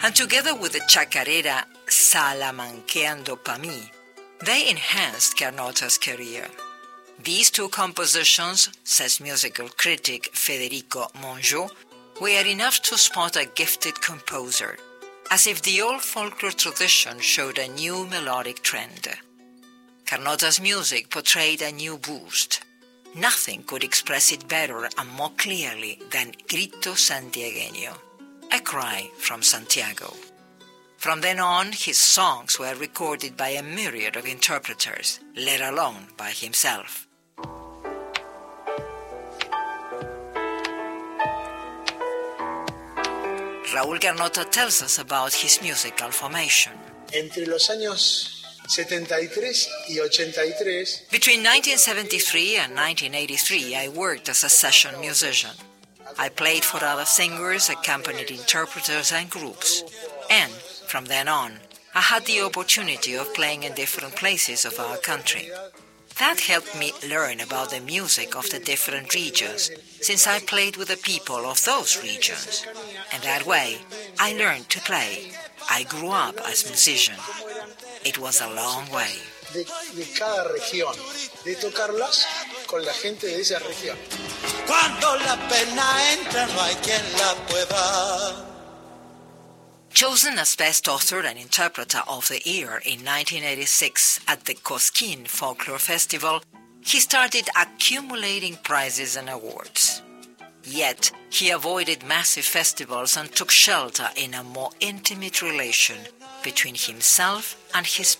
And together with the chacarera Salamanqueando Pa' Mí, they enhanced Carnota's career. These two compositions, says musical critic Federico Mongeau, were enough to spot a gifted composer, as if the old folklore tradition showed a new melodic trend. Carnota's music portrayed a new boost. Nothing could express it better and more clearly than Grito Santiagueño, a cry from Santiago. From then on, his songs were recorded by a myriad of interpreters, let alone by himself. Raúl Carnota tells us about his musical formation. Entre los años 73 y 83, Between 1973 and 1983, I worked as a session musician. I played for other singers, accompanied interpreters and groups. And from then on, I had the opportunity of playing in different places of our country. That helped me learn about the music of the different regions, since I played with the people of those regions. And that way, I learned to play. I grew up as a musician. It was a long way. de cada región, de tocarlas con la gente de esa región. Cuando la pena entra, no hay quien la pueda. Chosen as Best Author and Interpreter of the Year in 1986 at the Cosquín Folklore Festival, he started accumulating prizes and awards. Yet, he avoided massive festivals and took shelter in a more intimate relation between himself and his